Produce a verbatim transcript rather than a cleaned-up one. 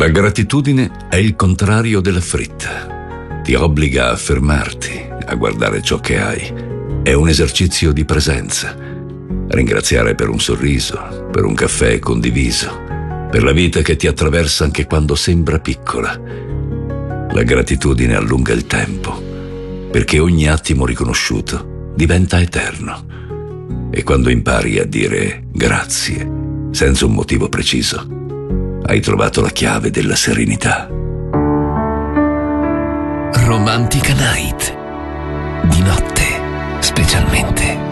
La gratitudine è il contrario della fretta. Ti obbliga a fermarti, a guardare ciò che hai. È un esercizio di presenza. Ringraziare per un sorriso, per un caffè condiviso, per la vita che ti attraversa anche quando sembra piccola. La gratitudine allunga il tempo, perché ogni attimo riconosciuto diventa eterno. E quando impari a dire grazie, senza un motivo preciso, hai trovato la chiave della serenità. Romantica Night. Di notte, specialmente.